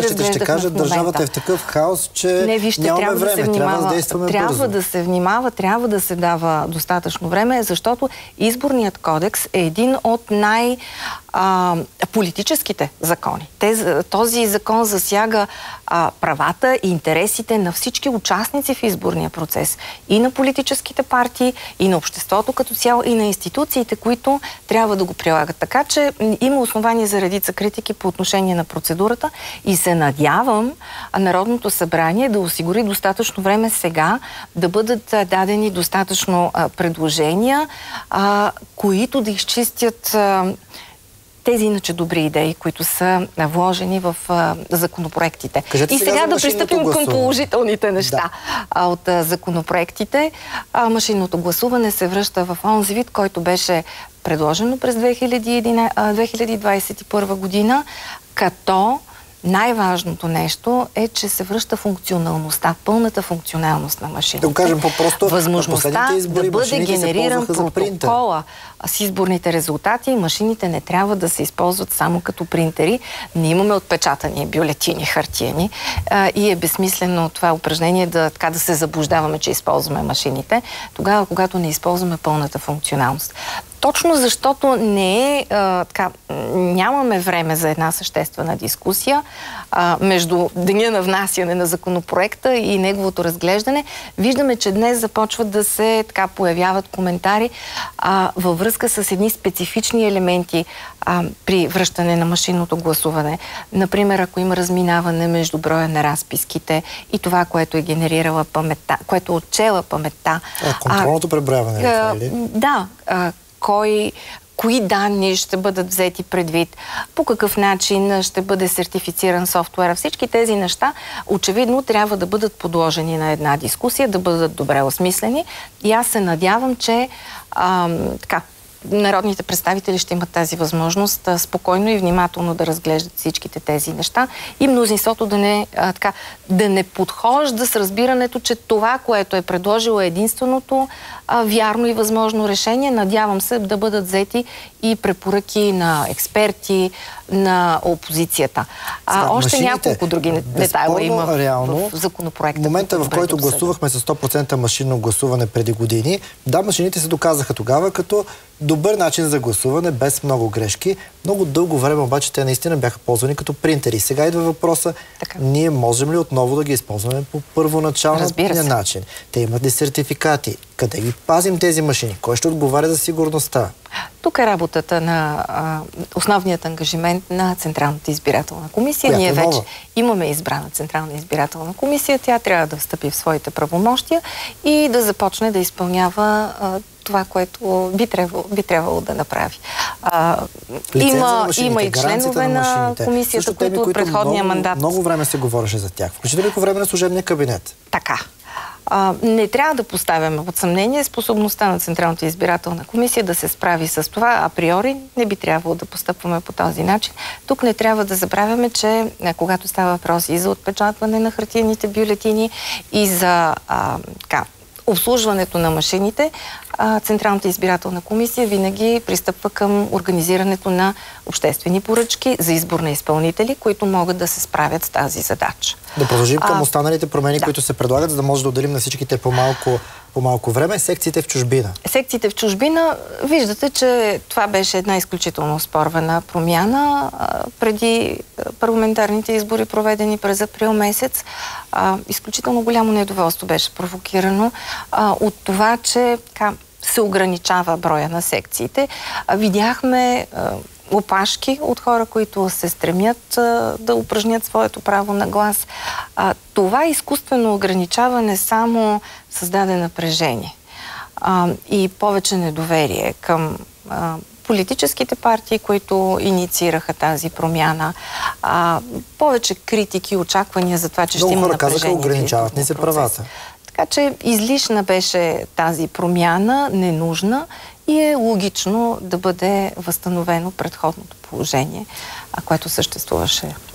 разглеждахме ще кажат, държавата е в такъв хаос, че нямаме време, трябва да действаме бързо. Трябва да се внимава, трябва да се дава достатъчно време, защото изборният кодекс е един от политическите закони. Този закон засяга правата и интересите на всички участници в изборния процес. И на политическите партии, и на обществото като цяло, и на институциите, които трябва да го прилагат. Така че има основания за редица критики по отношение на процедурата и се надявам Народното събрание да осигури достатъчно време сега да бъдат дадени достатъчно предложения, които да изчистят тези иначе добри идеи, които са вложени в законопроектите. И сега да пристъпим към положителните неща от законопроектите. Машинното гласуване се връща в онзи вид, който беше предложено през 2021 година, като най-важното нещо е, че се връща функционалността, пълната функционалност на машините. Да го кажем по-просто, възможността да бъде генериран протокола с изборните резултати. Машините не трябва да се използват само като принтери. Не имаме отпечатани бюлетини, хартиени и е безсмислено това упражнение да се заблуждаваме, че използваме машините, тогава, когато не използваме пълната функционалност. Точно защото нямаме време за една съществена дискусия между деня на внасяне на законопроекта и неговото разглеждане, виждаме, че днес започват да се появяват коментари във връзка с едни специфични елементи при връщане на машинното гласуване. Например, ако има разминаване между броя на разписките и това, което е генерирала паметта, което е отчела паметта. Контролното преброяване, или? Да. Кои данни ще бъдат взети предвид, по какъв начин ще бъде сертифициран софтуера. Всички тези неща очевидно трябва да бъдат подложени на една дискусия, да бъдат добре осмислени. И аз се надявам, че народните представители ще имат тази възможност спокойно и внимателно да разглеждат всичките тези неща и мнозинството да не подхожда с разбирането, че това, което е предложило, е единственото вярно и възможно решение. Надявам се да бъдат взети и препоръки на експерти, на опозицията. Още няколко други детайла има в законопроекта. В момента, в който гласувахме с 100% машинно гласуване преди години, да, машините се доказаха тогава като добър начин за гласуване, без много грешки. Много дълго време обаче те наистина бяха ползвани като принтери. Сега идва въпроса, ние можем ли отново да ги използваме по първоначалния начин? Те имат ли сертификати? Къде ги пазим тези машини? Кой ще отговаря за сигурността? Тук е работата на основният ангажимент на Централната избирателна комисия. Ние вече имаме избрана Централна избирателна комисия. Тя трябва да встъпи в своите правомощия и да започне да изпълнява това, което би трябвало да направи. Има и членове на комисията, които от предходния мандат... Много време се говореше за тях, включително и по време на служебния кабинет. Така. Не трябва да поставяме под съмнение способността на Централната избирателна комисия да се справи с това. Априори не би трябвало да постъпваме по този начин. Тук не трябва да забравяме, че когато става въпрос и за отпечатване на хартиените бюлетини и за обслужването на машините, Централната избирателна комисия винаги пристъпва към организирането на обществени поръчки за избор на изпълнители, които могат да се справят с тази задача. Да продължим към останалите промени, които се предлагат, за да може да отделим на всичките по малко време. Секциите в чужбина. Секциите в чужбина, виждате, че това беше една изключително оспорвана промяна преди парламентарните избори, проведени през април месец. Изключително голямо недоволство беше провокирано от това, че се ограничава броя на секциите. Видяхме опашки от хора, които се стремят да упражнят своето право на глас. Това изкуствено ограничаване само създаде напрежение и повече недоверие към политическите партии, които инициираха тази промяна. Повече критики и очаквания за това, че ще има напрежение. Много хора казаха, ограничават ни се правата. Така че излишна беше тази промяна, ненужна и е логично да бъде възстановено предходното положение, което съществуваше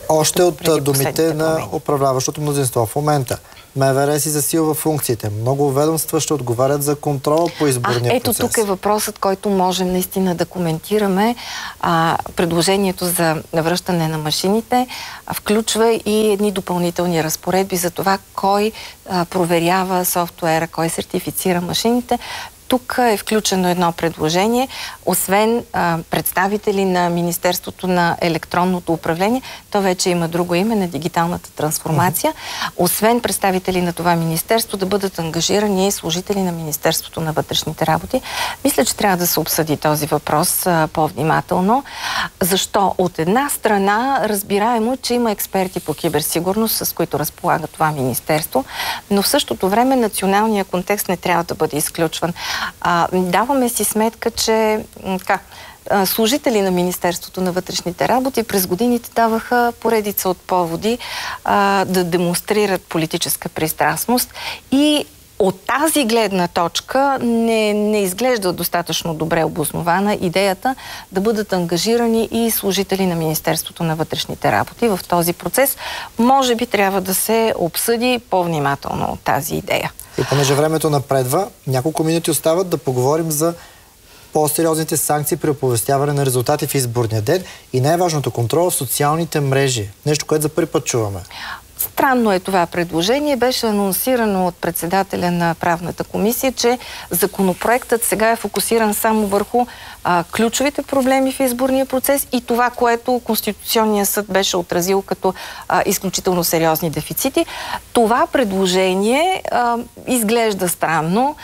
Още от думите на управляващото мнозинство в момента. МВР си засилва функциите. Много ведомства ще отговарят за контрол по изборния процес. Ето тук е въпросът, който можем наистина да коментираме. Предложението за връщане на машините включва и едни допълнителни разпоредби за това кой проверява софтуера, кой сертифицира машините. Тук е включено едно предложение, освен представители на Министерството на електронното управление, то вече има друго име, на дигиталната трансформация, освен представители на това министерство да бъдат ангажирани и служители на Министерството на вътрешните работи. Мисля, че трябва да се обсъди този въпрос по-внимателно. Защо? От една страна разбираемо, че има експерти по киберсигурност, с които разполага това министерство, но в същото време националният контекст не трябва да бъде изключван. Даваме си сметка, че служители на Министерството на вътрешните работи през годините даваха поредица от поводи да демонстрират политическа пристрастност и от тази гледна точка не изглежда достатъчно добре обоснована идеята да бъдат ангажирани и служители на Министерството на вътрешните работи в този процес. Може би трябва да се обсъди по-внимателно тази идея. И понеже времето напредва, няколко минути остават да поговорим за по-сериозните санкции при оповестяване на резултати в изборния ден и най-важното контрол в социалните мрежи. Нещо, което за първи път чуваме. Странно е това предложение. Беше анонсирано от председателя на правната комисия, че законопроектът сега е фокусиран само върху ключовите проблеми в изборния процес и това, което Конституционният съд беше отразил като изключително сериозни дефицити. Това предложение изглежда странно.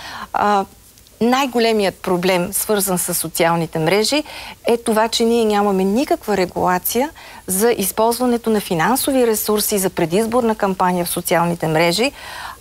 Най-големият проблем, свързан с социалните мрежи, е това, че ние нямаме никаква регулация за използването на финансови ресурси за предизборна кампания в социалните мрежи.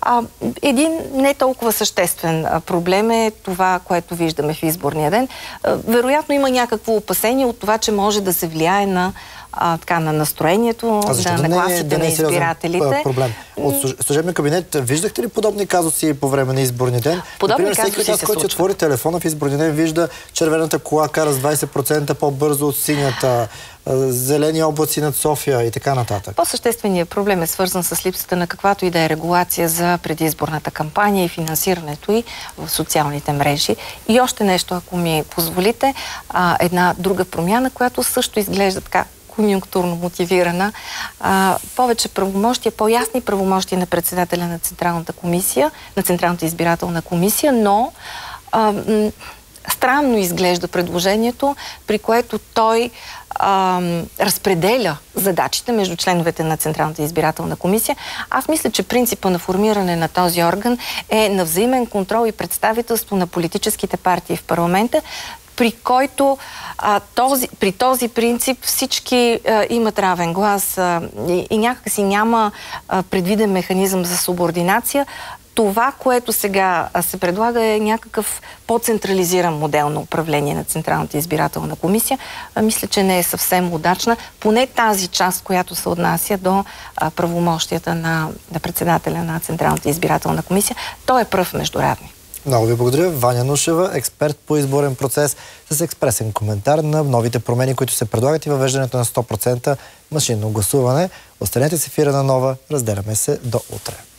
Един не толкова съществен проблем е това, което виждаме в изборния ден. Вероятно има някакво опасение от това, че може да се влияе на настроението, на нагласите на избирателите. Проблем. От служебния кабинет виждахте ли подобни казуси по време на изборния ден? Подобни казуси се случват. Който отвори телефона в изборния ден, вижда червената кола кара с 20% по-бързо от синята, зелени облаци над София и така нататък. По-същественият проблем е свързан с липсата на каквато и да е регулация за предизборната кампания и финансирането й в социалните мрежи. И още нещо, ако ми позволите, една друга промяна, която също изглежда така конюнктурно мотивирана. Повече правомощия, по-ясни правомощия на председателя на Централната комисия, на Централната избирателна комисия, но странно изглежда предложението, при което той разпределя задачите между членовете на Централната избирателна комисия. Аз мисля, че принципа на формиране на този орган е на взаимен контрол и представителство на политическите партии в парламента, при който при този принцип всички имат равен глас и някакси няма предвиден механизъм за субординация. Това, което сега се предлага, е някакъв по-централизиран модел на управление на Централната избирателна комисия. Мисля, че не е съвсем удачна. Поне тази част, която се отнася до правомощията на председателя на Централната избирателна комисия. Той е пръв между равни. Много ви благодаря. Ваня Нушева, експерт по изборен процес, с експресен коментар на новите промени, които се предлагат и въвеждането на 100% машинно гласуване. Останете с ефира на Нова. Разделяме се до утре.